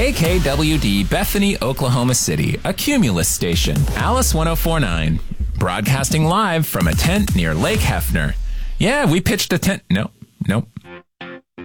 KKWD Bethany, Oklahoma City, a Cumulus station. Alice 1049. Broadcasting live from a tent near Lake Hefner. Yeah, we pitched a tent. Nope.